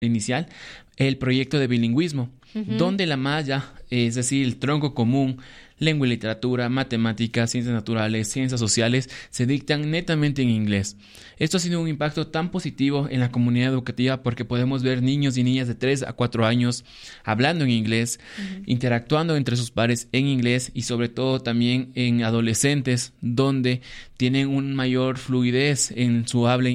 inicial, el proyecto de bilingüismo, donde la malla, es decir, el tronco común, lengua y literatura, matemáticas, ciencias naturales, ciencias sociales, se dictan netamente en inglés. Esto ha sido un impacto tan positivo en la comunidad educativa porque podemos ver niños y niñas de 3 a 4 años hablando en inglés, interactuando entre sus pares en inglés y sobre todo también en adolescentes donde tienen una mayor fluidez en su habla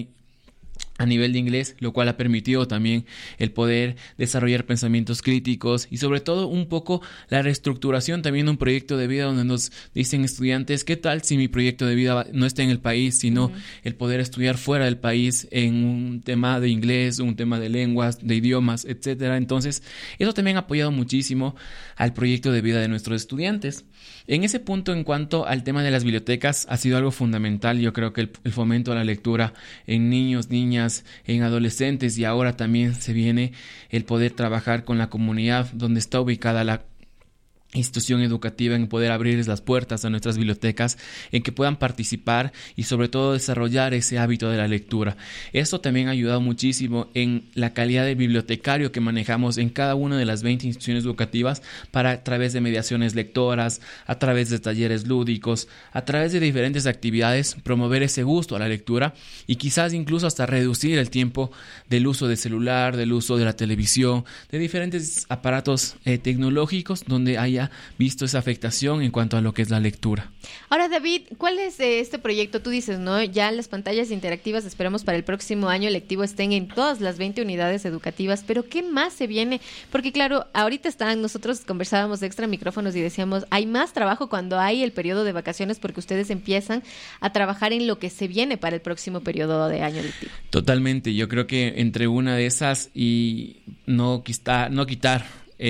a nivel de inglés, lo cual ha permitido también el poder desarrollar pensamientos críticos y sobre todo un poco la reestructuración también de un proyecto de vida donde nos dicen estudiantes, ¿qué tal si mi proyecto de vida no está en el país, sino el poder estudiar fuera del país en un tema de inglés, un tema de lenguas, de idiomas, etcétera? Entonces, eso también ha apoyado muchísimo al proyecto de vida de nuestros estudiantes. En ese punto, en cuanto al tema de las bibliotecas, ha sido algo fundamental. Yo creo que el fomento a la lectura en niños, niñas, en adolescentes y ahora también se viene el poder trabajar con la comunidad donde está ubicada la institución educativa, en poder abrirles las puertas a nuestras bibliotecas, en que puedan participar y sobre todo desarrollar ese hábito de la lectura. Esto también ha ayudado muchísimo en la calidad de bibliotecario que manejamos en cada una de las 20 instituciones educativas para a través de mediaciones lectoras, a través de talleres lúdicos, a través de diferentes actividades, promover ese gusto a la lectura y quizás incluso hasta reducir el tiempo del uso de celular, del uso de la televisión, de diferentes aparatos tecnológicos donde haya visto esa afectación en cuanto a lo que es la lectura. Ahora, David, ¿cuál es este proyecto? Tú dices, ¿no? Ya las pantallas interactivas esperamos para el próximo año lectivo estén en todas las 20 unidades educativas, pero ¿qué más se viene? Porque claro, ahorita nosotros conversábamos de extra micrófonos y decíamos, hay más trabajo cuando hay el periodo de vacaciones porque ustedes empiezan a trabajar en lo que se viene para el próximo periodo de año lectivo. Totalmente, yo creo que entre una de esas y no quitar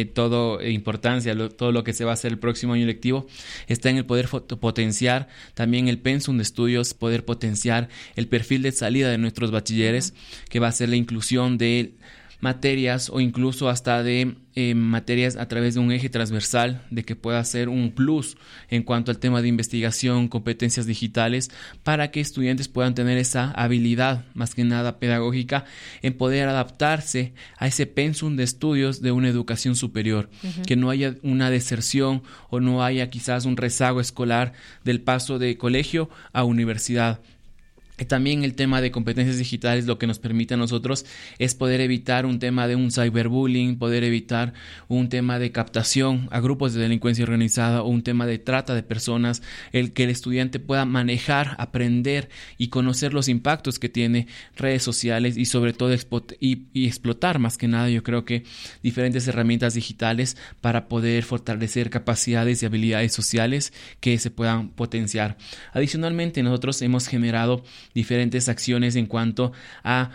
importancia, todo lo que se va a hacer el próximo año lectivo, está en el poder potenciar también el pensum de estudios, poder potenciar el perfil de salida de nuestros bachilleres, que va a ser la inclusión de materias o incluso hasta de materias a través de un eje transversal, de que pueda ser un plus en cuanto al tema de investigación, competencias digitales, para que estudiantes puedan tener esa habilidad, más que nada pedagógica, en poder adaptarse a ese pensum de estudios de una educación superior, que no haya una deserción o no haya quizás un rezago escolar del paso de colegio a universidad. También el tema de competencias digitales lo que nos permite a nosotros es poder evitar un tema de un cyberbullying, poder evitar un tema de captación a grupos de delincuencia organizada o un tema de trata de personas, el que el estudiante pueda manejar, aprender y conocer los impactos que tiene redes sociales y sobre todo explotar más que nada, yo creo que diferentes herramientas digitales para poder fortalecer capacidades y habilidades sociales que se puedan potenciar. Adicionalmente, nosotros hemos generado diferentes acciones en cuanto a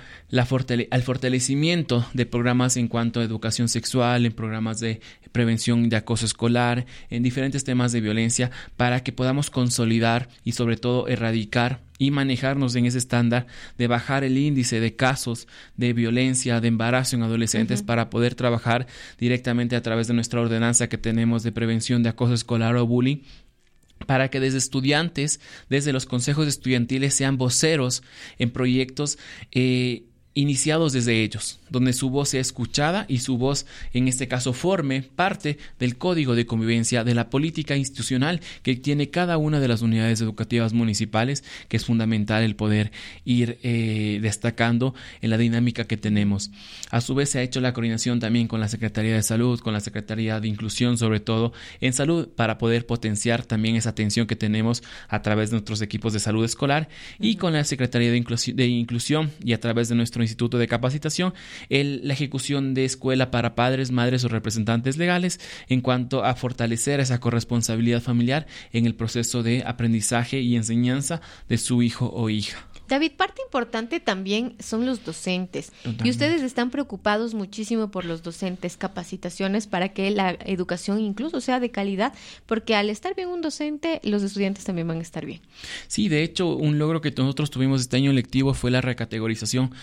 al fortalecimiento de programas en cuanto a educación sexual, en programas de prevención de acoso escolar, en diferentes temas de violencia, para que podamos consolidar y sobre todo erradicar y manejarnos en ese estándar de bajar el índice de casos de violencia, de embarazo en adolescentes, para poder trabajar directamente a través de nuestra ordenanza que tenemos de prevención de acoso escolar o bullying, para que desde estudiantes, desde los consejos estudiantiles sean voceros en proyectos iniciados desde ellos, donde su voz sea escuchada y su voz, en este caso, forme parte del código de convivencia, de la política institucional que tiene cada una de las unidades educativas municipales, que es fundamental el poder ir destacando en la dinámica que tenemos. A su vez se ha hecho la coordinación también con la Secretaría de Salud, con la Secretaría de Inclusión, sobre todo en salud, para poder potenciar también esa atención que tenemos a través de nuestros equipos de salud escolar y con la Secretaría de Inclusión y a través de nuestro Instituto de Capacitación, la ejecución de escuela para padres, madres o representantes legales en cuanto a fortalecer esa corresponsabilidad familiar en el proceso de aprendizaje y enseñanza de su hijo o hija. David, parte importante también son los docentes. Totalmente. Y ustedes están preocupados muchísimo por los docentes, capacitaciones para que la educación incluso sea de calidad, porque al estar bien un docente, los estudiantes también van a estar bien. Sí, de hecho, un logro que nosotros tuvimos este año lectivo fue la recategorización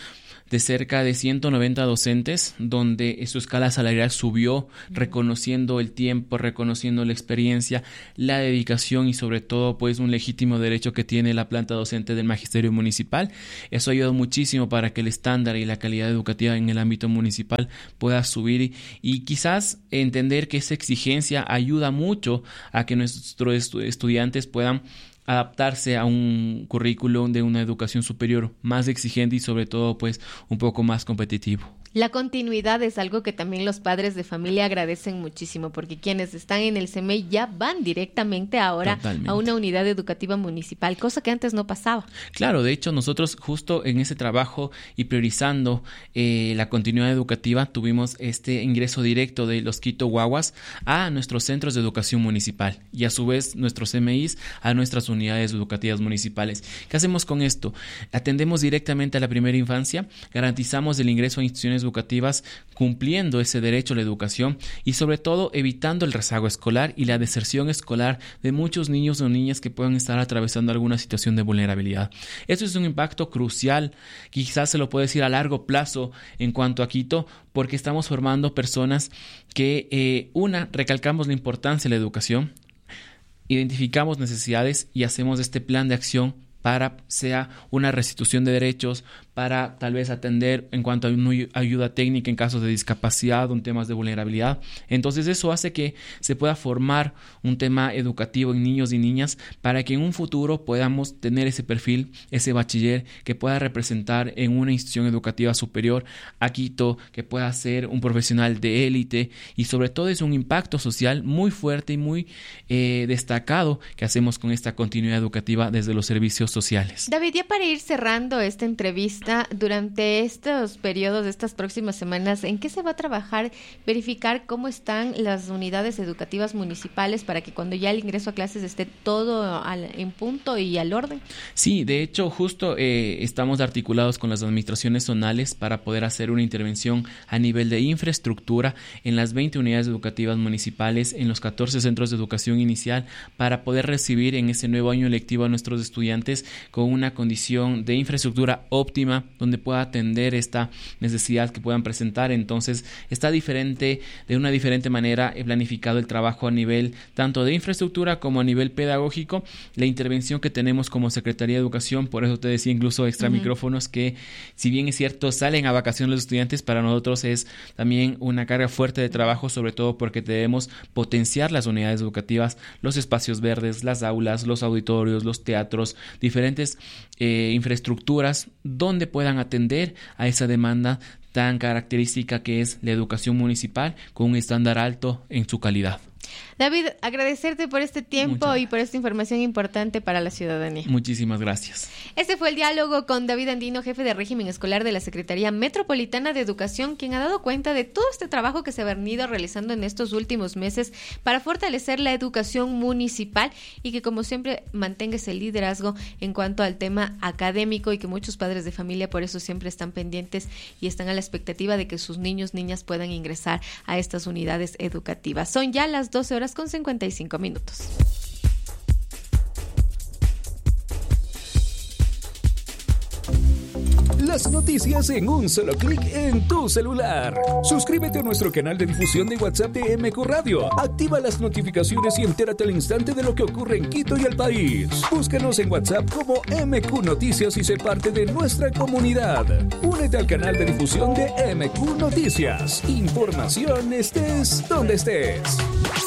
de cerca de 190 docentes, donde su escala salarial subió, reconociendo el tiempo, reconociendo la experiencia, la dedicación y sobre todo pues un legítimo derecho que tiene la planta docente del Magisterio Municipal. Eso ha ayudado muchísimo para que el estándar y la calidad educativa en el ámbito municipal pueda subir y quizás entender que esa exigencia ayuda mucho a que nuestros estudiantes puedan adaptarse a un currículum de una educación superior más exigente y sobre todo pues un poco más competitivo. La continuidad es algo que también los padres de familia agradecen muchísimo, porque quienes están en el CEMEI ya van directamente ahora Totalmente. A una unidad educativa municipal, cosa que antes no pasaba. Claro, de hecho nosotros justo en ese trabajo y priorizando la continuidad educativa tuvimos este ingreso directo de los Quito Guaguas a nuestros centros de educación municipal y a su vez nuestros CMIs a nuestras unidades educativas municipales. ¿Qué hacemos con esto? Atendemos directamente a la primera infancia, garantizamos el ingreso a instituciones educativas cumpliendo ese derecho a la educación y sobre todo evitando el rezago escolar y la deserción escolar de muchos niños o niñas que puedan estar atravesando alguna situación de vulnerabilidad. Esto es un impacto crucial, quizás se lo puede decir a largo plazo en cuanto a Quito, porque estamos formando personas que, recalcamos la importancia de la educación, identificamos necesidades y hacemos este plan de acción para sea una restitución de derechos, para tal vez atender en cuanto a una ayuda técnica en casos de discapacidad o en temas de vulnerabilidad. Entonces eso hace que se pueda formar un tema educativo en niños y niñas para que en un futuro podamos tener ese perfil, ese bachiller que pueda representar en una institución educativa superior a Quito, que pueda ser un profesional de élite y sobre todo es un impacto social muy fuerte y muy destacado que hacemos con esta continuidad educativa desde los servicios sociales. David, ya para ir cerrando esta entrevista, durante estos periodos, estas próximas semanas, ¿en qué se va a trabajar? Verificar cómo están las unidades educativas municipales para que cuando ya el ingreso a clases esté todo en punto y al orden. Sí, de hecho, justo estamos articulados con las administraciones zonales para poder hacer una intervención a nivel de infraestructura en las 20 unidades educativas municipales, en los 14 centros de educación inicial, para poder recibir en ese nuevo año lectivo a nuestros estudiantes con una condición de infraestructura óptima, donde pueda atender esta necesidad que puedan presentar. Entonces está de una diferente manera planificado el trabajo a nivel tanto de infraestructura como a nivel pedagógico, la intervención que tenemos como Secretaría de Educación. Por eso te decía incluso extra micrófonos que, si bien es cierto salen a vacaciones los estudiantes, para nosotros es también una carga fuerte de trabajo, sobre todo porque debemos potenciar las unidades educativas, los espacios verdes, las aulas, los auditorios, los teatros, diferentes infraestructuras donde puedan atender a esa demanda tan característica que es la educación municipal con un estándar alto en su calidad. David, agradecerte por este tiempo y por esta información importante para la ciudadanía. Muchísimas gracias. Este fue el diálogo con David Andino, jefe de régimen escolar de la Secretaría Metropolitana de Educación, quien ha dado cuenta de todo este trabajo que se ha venido realizando en estos últimos meses para fortalecer la educación municipal y que, como siempre, mantenga ese liderazgo en cuanto al tema académico y que muchos padres de familia por eso siempre están pendientes y están a la expectativa de que sus niñas puedan ingresar a estas unidades educativas. Son ya las 12:55 . Las noticias en un solo clic en tu celular. Suscríbete a nuestro canal de difusión de WhatsApp de MQ Radio. Activa las notificaciones y entérate al instante de lo que ocurre en Quito y el país. Búscanos en WhatsApp como MQ Noticias y sé parte de nuestra comunidad. Únete al canal de difusión de MQ Noticias. Información estés donde estés.